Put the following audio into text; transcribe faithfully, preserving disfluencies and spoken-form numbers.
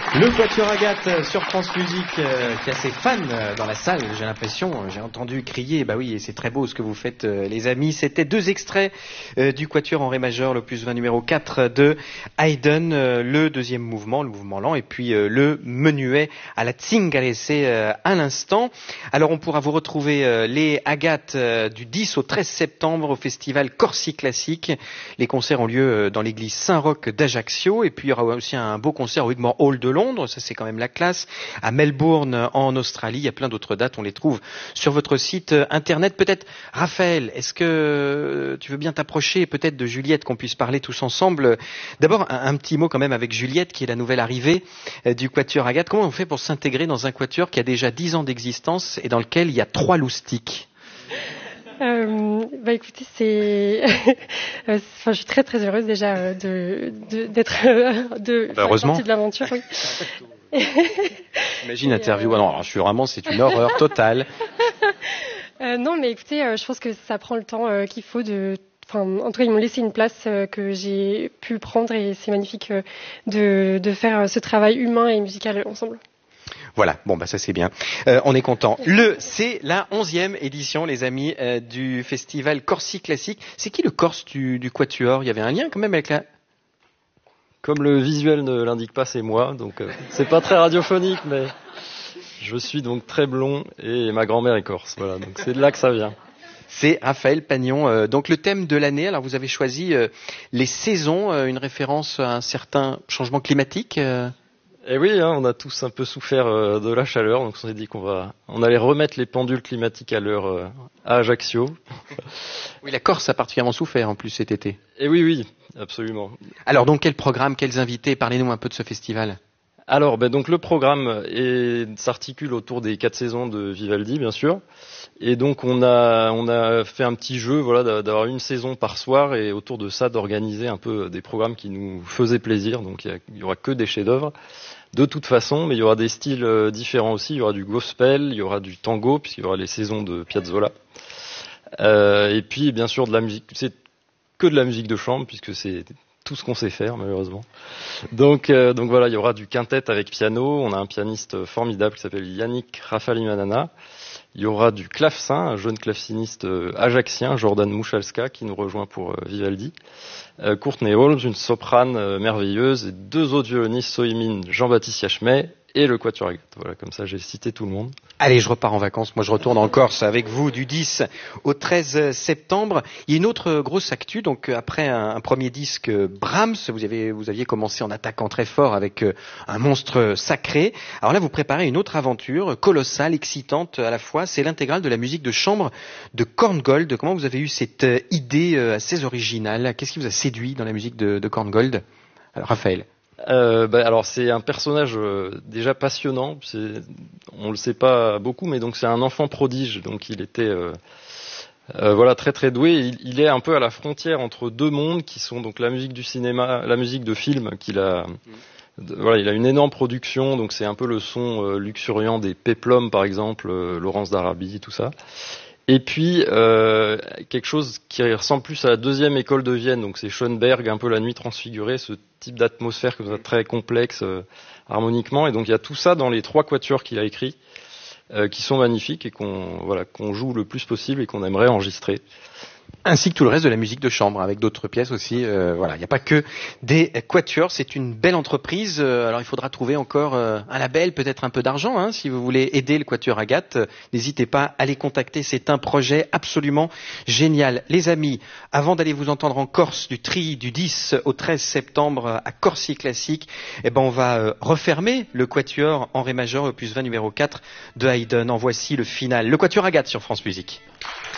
Le Quatuor Agathe sur France Musique euh, qui a ses fans euh, dans la salle, j'ai l'impression, j'ai entendu crier, bah oui, c'est très beau ce que vous faites euh, les amis. C'était deux extraits euh, du Quatuor en Ré majeur, l'opus vingt numéro quatre de Haydn, euh, le deuxième mouvement, le mouvement lent, et puis euh, le menuet à la Zingarese euh, à l'instant. Alors on pourra vous retrouver euh, les Agathes euh, du dix au treize septembre au festival Corsi Classique. Les concerts ont lieu euh, dans l'église Saint-Roch d'Ajaccio, et puis il y aura aussi un beau concert au Wigmore Hall de Londres. Ça c'est quand même la classe, à Melbourne en Australie, il y a plein d'autres dates, on les trouve sur votre site internet. Peut-être Raphaël, est-ce que tu veux bien t'approcher peut-être de Juliette, qu'on puisse parler tous ensemble? D'abord un, un petit mot quand même avec Juliette qui est la nouvelle arrivée euh, du Quatuor Agathe. Comment on fait pour s'intégrer dans un quatuor qui a déjà dix ans d'existence et dans lequel il y a trois loustiques? Euh, bah écoutez, c'est, euh, enfin, je suis très très heureuse déjà euh, de, de d'être euh, de bah, heureusement partie de l'aventure. Oui. Imagine interview. Euh... Ah non, alors, je suis vraiment, c'est une horreur totale. euh, non, mais écoutez, euh, je pense que ça prend le temps euh, qu'il faut de. Enfin, en tout cas, ils m'ont laissé une place euh, que j'ai pu prendre et c'est magnifique euh, de de faire euh, ce travail humain et musical ensemble. Voilà, bon bah ça c'est bien, euh, on est content. Le, c'est la onzième édition, les amis, euh, du festival Corsi Classique. C'est qui le Corse du, du Quatuor? Il y avait un lien quand même avec la... Comme le visuel ne l'indique pas, c'est moi, donc euh, c'est pas très radiophonique, mais je suis donc très blond et ma grand-mère est corse, voilà, donc c'est de là que ça vient. C'est Raphaël Pagnon. Euh, donc le thème de l'année, alors vous avez choisi euh, les saisons, euh, une référence à un certain changement climatique euh... Eh oui, hein, on a tous un peu souffert euh, de la chaleur, donc on s'est dit qu'on va, on allait remettre les pendules climatiques à l'heure euh, à Ajaccio. Oui, la Corse a particulièrement souffert en plus cet été. Eh oui, oui, absolument. Alors donc quel programme, quels invités? Parlez-nous un peu de ce festival. Alors, ben donc le programme est, s'articule autour des quatre saisons de Vivaldi, bien sûr. Et donc on a on a fait un petit jeu, voilà, d'avoir une saison par soir et autour de ça d'organiser un peu des programmes qui nous faisaient plaisir. Donc il y, a, il y aura que des chefs-d'œuvre de toute façon, mais il y aura des styles différents aussi. Il y aura du gospel, il y aura du tango puisqu'il y aura les saisons de Piazzolla. Euh, et puis bien sûr de la musique. C'est que de la musique de chambre puisque c'est tout ce qu'on sait faire malheureusement. Donc euh, donc voilà, il y aura du quintet avec piano. On a un pianiste formidable qui s'appelle Yannick Rafalimanana. Il y aura du clavecin, un jeune claveciniste euh, ajaccien, Jordan Mouchalska, qui nous rejoint pour euh, Vivaldi. Euh, Courtney Holmes, une soprane euh, merveilleuse, et deux autres violonistes, Soimine, Jean-Baptiste Yachmet, et le Quatuor Agathe. Voilà, comme ça j'ai cité tout le monde. Allez, je repars en vacances. Moi, je retourne en Corse avec vous du dix au treize septembre. Il y a une autre grosse actu. Donc, après un, un premier disque Brahms, vous avez, vous aviez commencé en attaquant très fort avec un monstre sacré. Alors là, vous préparez une autre aventure colossale, excitante à la fois. C'est l'intégrale de la musique de chambre de Korngold. Comment vous avez eu cette idée assez originale? Qu'est-ce qui vous a séduit dans la musique de, de Korngold? Alors, Raphaël. Euh, bah, alors c'est un personnage euh, déjà passionnant, c'est, on le sait pas beaucoup, mais donc c'est un enfant prodige, donc il était euh, euh, voilà très très doué. Il, il est un peu à la frontière entre deux mondes qui sont donc la musique du cinéma, la musique de film qu'il a. De, voilà, il a une énorme production, donc c'est un peu le son euh, luxuriant des Péplum par exemple, euh, Laurence d'Arabie, tout ça. Et puis euh, quelque chose qui ressemble plus à la deuxième école de Vienne, donc c'est Schoenberg, un peu la nuit transfigurée, ce type d'atmosphère comme ça, très complexe euh, harmoniquement. Et donc il y a tout ça dans les trois quatuors qu'il a écrits, euh, qui sont magnifiques et qu'on voilà qu'on joue le plus possible et qu'on aimerait enregistrer. Ainsi que tout le reste de la musique de chambre, avec d'autres pièces aussi. Euh, voilà, il n'y a pas que des quatuors, c'est une belle entreprise. Euh, alors il faudra trouver encore euh, un label, peut-être un peu d'argent, hein, si vous voulez aider le Quatuor Agathe. Euh, n'hésitez pas à les contacter, c'est un projet absolument génial. Les amis, avant d'aller vous entendre en Corse du tri du dix au treize septembre à Corsi Classique, eh ben on va euh, refermer le Quatuor en Ré majeur opus vingt numéro quatre de Haydn. En voici le final. Le Quatuor Agathe sur France Musique.